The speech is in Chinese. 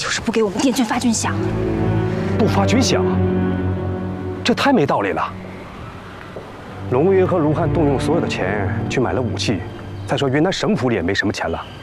就是不给我们滇军发军饷。 不发军饷，这太没道理了。龙云和卢汉动用所有的钱去买了武器，再说云南省府里也没什么钱了。